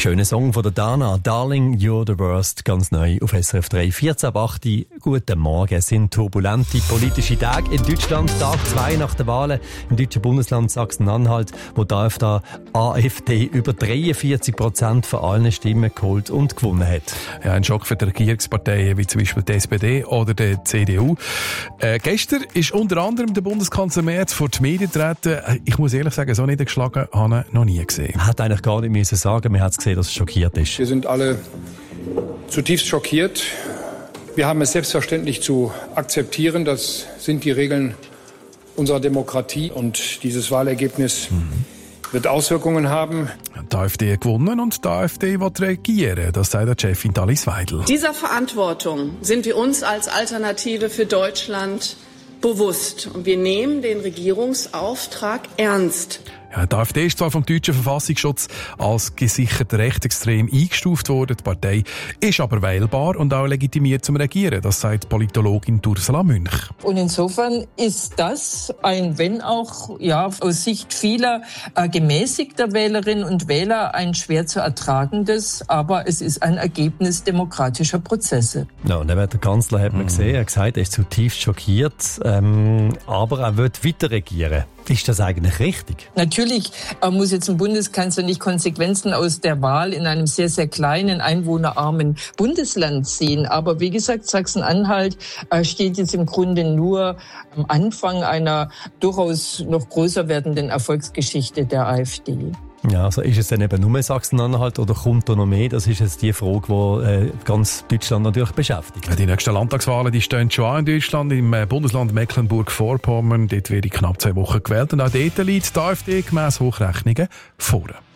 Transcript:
Schöner Song von der Dana, Darling, You're the Worst, ganz neu auf SRF 3. 14.08 Guten Morgen. Es sind turbulente politische Tage in Deutschland. Tag 2 nach den Wahlen im deutschen Bundesland Sachsen-Anhalt, wo die AfD über 43% von allen Stimmen geholt und gewonnen hat. Ja, ein Schock für die Regierungsparteien wie zum Beispiel die SPD oder die CDU. Gestern ist unter anderem der Bundeskanzler Merz vor die Medien getreten. Ich muss ehrlich sagen, so niedergeschlagen habe ich noch nie gesehen. Er hat eigentlich gar nicht müssen sagen, man hat es gesehen, dass es schockiert ist. Wir sind alle zutiefst schockiert. Wir haben es selbstverständlich zu akzeptieren. Das sind die Regeln unserer Demokratie. Und dieses Wahlergebnis wird Auswirkungen haben. Die AfD hat gewonnen und die AfD will regieren. Das sagt der Chefin Alice Weidel. Dieser Verantwortung sind wir uns als Alternative für Deutschland bewusst. Und wir nehmen den Regierungsauftrag ernst. Ja, die AfD ist zwar vom deutschen Verfassungsschutz als gesichert rechtsextrem eingestuft worden. Die Partei ist aber wählbar und auch legitimiert zum Regieren. Das sagt Politologin Ursula Münch. Und insofern ist das ein, wenn auch aus Sicht vieler gemäßigter Wählerinnen und Wähler, ein schwer zu ertragendes, aber es ist ein Ergebnis demokratischer Prozesse. Ja, und der Kanzler hat man gesehen, er hat gesagt, er ist zutiefst schockiert, aber er wird weiter regieren. Ist das eigentlich richtig? Natürlich muss jetzt ein Bundeskanzler nicht Konsequenzen aus der Wahl in einem sehr, sehr kleinen, einwohnerarmen Bundesland ziehen. Aber wie gesagt, Sachsen-Anhalt steht jetzt im Grunde nur am Anfang einer durchaus noch größer werdenden Erfolgsgeschichte der AfD. Ja, also ist es dann eben nur Sachsen-Anhalt oder kommt da noch mehr? Das ist jetzt die Frage, die ganz Deutschland natürlich beschäftigt. Die nächsten Landtagswahlen, die stehen schon an in Deutschland, im Bundesland Mecklenburg-Vorpommern. Dort wird in knapp 2 Wochen gewählt und auch dort liegt die AfD gemäss Hochrechnungen vorne.